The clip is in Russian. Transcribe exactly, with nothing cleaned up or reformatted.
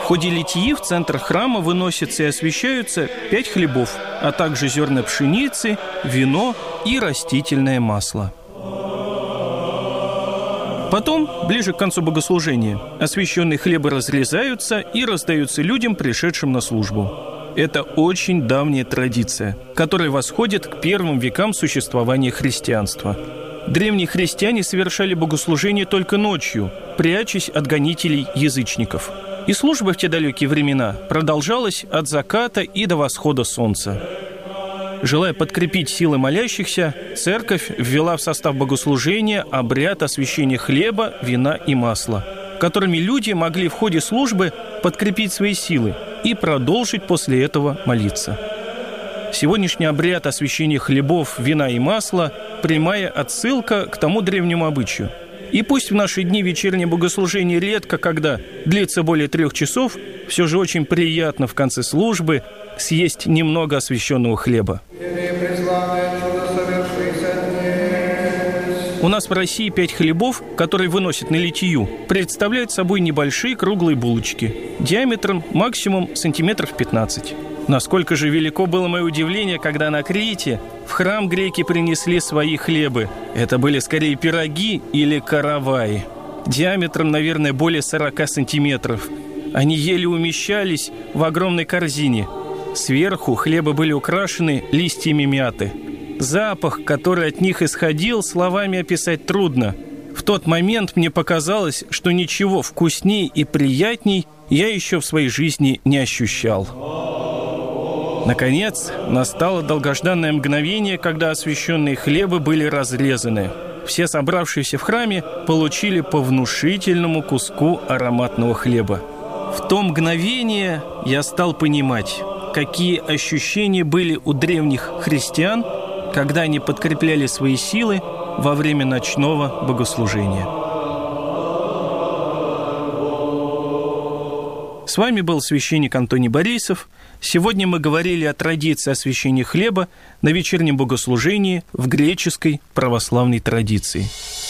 ходе литьи в центр храма выносятся и освящаются пять хлебов, а также зерна пшеницы, вино и растительное масло. Потом, ближе к концу богослужения, освященные хлебы разрезаются и раздаются людям, пришедшим на службу. Это очень давняя традиция, которая восходит к первым векам существования христианства. Древние христиане совершали богослужение только ночью, прячась от гонителей язычников. И служба в те далекие времена продолжалась от заката и до восхода солнца. Желая подкрепить силы молящихся, церковь ввела в состав богослужения обряд освящения хлеба, вина и масла, которыми люди могли в ходе службы подкрепить свои силы и продолжить после этого молиться. Сегодняшний обряд освящения хлебов, вина и масла – прямая отсылка к тому древнему обычаю. И пусть в наши дни вечернее богослужение редко когда длится более трех часов, все же очень приятно в конце службы съесть немного освященного хлеба. У нас в России пять хлебов, которые выносят на литью, представляют собой небольшие круглые булочки, диаметром максимум сантиметров пятнадцать. Насколько же велико было мое удивление, когда на Крите в храм греки принесли свои хлебы. Это были скорее пироги или караваи, диаметром, наверное, более сорока сантиметров. Они еле умещались в огромной корзине. Сверху хлебы были украшены листьями мяты. Запах, который от них исходил, словами описать трудно. В тот момент мне показалось, что ничего вкусней и приятней я еще в своей жизни не ощущал. Наконец, настало долгожданное мгновение, когда освященные хлебы были разрезаны. Все собравшиеся в храме получили по внушительному куску ароматного хлеба. В то мгновение я стал понимать, какие ощущения были у древних христиан, когда они подкрепляли свои силы во время ночного богослужения. С вами был священник Антоний Борисов. Сегодня мы говорили о традиции освящения хлеба на вечернем богослужении в греческой православной традиции.